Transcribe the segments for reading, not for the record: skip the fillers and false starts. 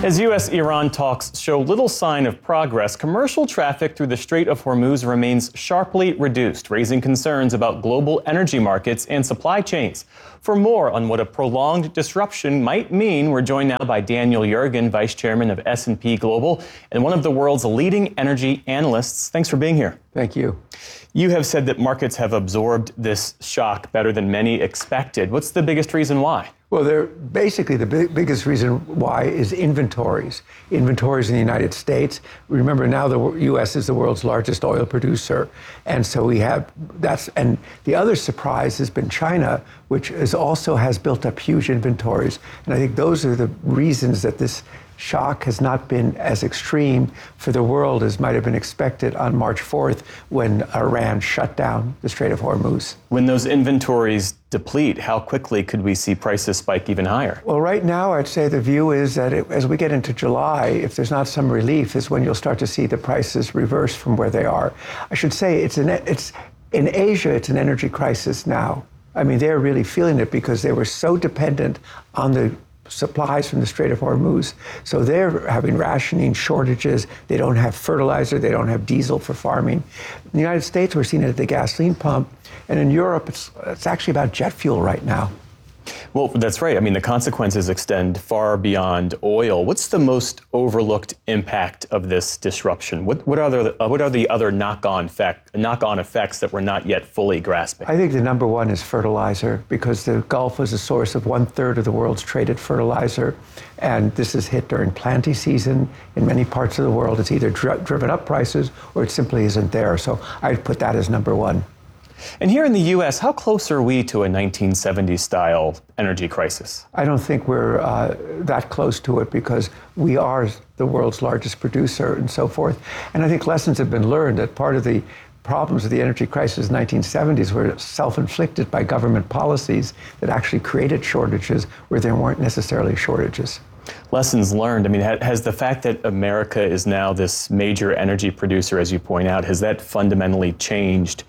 As U.S.-Iran talks show little sign of progress, commercial traffic through the Strait of Hormuz remains sharply reduced, raising concerns about global energy markets and supply chains. For more on what a prolonged disruption might mean, we're joined now by Daniel Yergin, Vice Chairman of S&P Global and one of the world's leading energy analysts. Thanks for being here. Thank you. You have said that markets have absorbed this shock better than many expected. What's the biggest reason why? Well, basically the biggest reason why is inventories. Inventories in the United States. Remember, now the U.S. is the world's largest oil producer. And so and the other surprise has been China, which also has built up huge inventories. And I think those are the reasons that this shock has not been as extreme for the world as might have been expected on March 4th when Iran shut down the Strait of Hormuz. When those inventories deplete, how quickly could we see prices spike even higher? Well, right now, I'd say the view is that as we get into July, if there's not some relief, is when you'll start to see the prices reverse from where they are. I should say in Asia, it's an energy crisis now. I mean, they're really feeling it because they were so dependent on the supplies from the Strait of Hormuz. So they're having rationing, shortages. They don't have fertilizer. They don't have diesel for farming. In the United States, we're seeing it at the gasoline pump. And in Europe, it's actually about jet fuel right now. Well, that's right. I mean, the consequences extend far beyond oil. What's the most overlooked impact of this disruption? What are the other knock-on effects that we're not yet fully grasping? I think the number one is fertilizer, because the Gulf is a source of 1/3 of the world's traded fertilizer. And this is hit during planting season. In many parts of the world, it's either driven up prices or it simply isn't there. So I'd put that as number one. And here in the U.S., how close are we to a 1970s-style energy crisis? I don't think we're that close to it because we are the world's largest producer and so forth. And I think lessons have been learned that part of the problems of the energy crisis in the 1970s were self-inflicted by government policies that actually created shortages where there weren't necessarily shortages. Lessons learned. I mean, has the fact that America is now this major energy producer, as you point out, has that fundamentally changed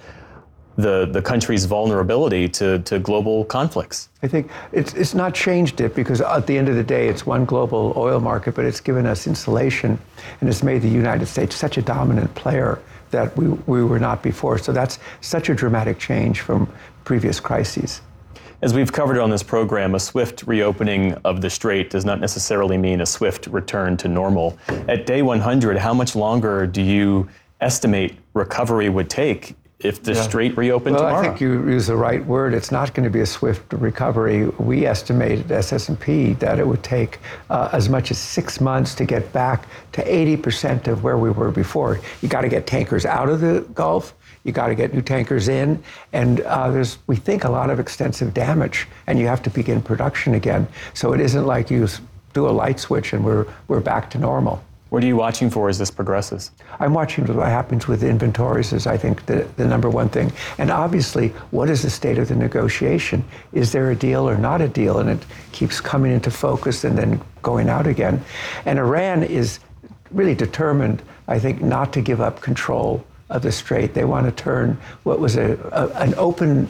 the country's vulnerability to global conflicts? I think it's not changed it because at the end of the day, it's one global oil market, but it's given us insulation and it's made the United States such a dominant player that we were not before. So that's such a dramatic change from previous crises. As we've covered on this program, a swift reopening of the Strait does not necessarily mean a swift return to normal. At day 100, how much longer do you estimate recovery would take if the Strait reopened tomorrow? I think you use the right word. It's not going to be a swift recovery. We estimated at S&P that it would take as much as 6 months to get back to 80% of where we were before. You got to get tankers out of the Gulf. You got to get new tankers in. And there's, we think, a lot of extensive damage. And you have to begin production again. So it isn't like you do a light switch and we're back to normal. What are you watching for as this progresses? I'm watching what happens with inventories is, I think, the number one thing. And obviously, what is the state of the negotiation? Is there a deal or not a deal? And it keeps coming into focus and then going out again. And Iran is really determined, I think, not to give up control of the Strait. They want to turn what was an open,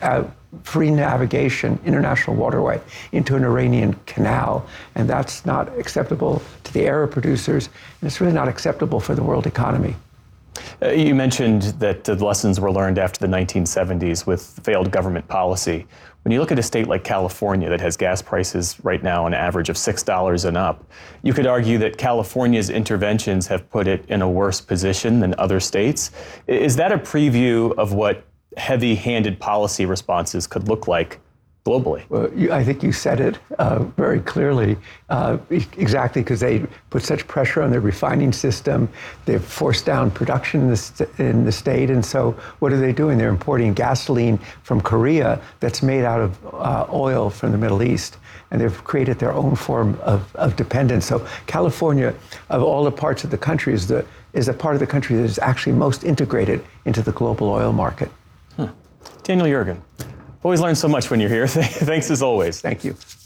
free navigation international waterway into an Iranian canal. And that's not acceptable to the Arab producers, and it's really not acceptable for the world economy. You mentioned that the lessons were learned after the 1970s with failed government policy. When you look at a state like California that has gas prices right now on average of $6 and up, you could argue that California's interventions have put it in a worse position than other states. Is that a preview of what heavy-handed policy responses could look like globally? Well, I think you said it very clearly, exactly, because they put such pressure on their refining system. They've forced down production in the state. And so what are they doing? They're importing gasoline from Korea that's made out of oil from the Middle East. And they've created their own form of dependence. So California, of all the parts of the country, is a part of the country that is actually most integrated into the global oil market. Daniel Yergin, always learn so much when you're here. Thanks as always. Thank you.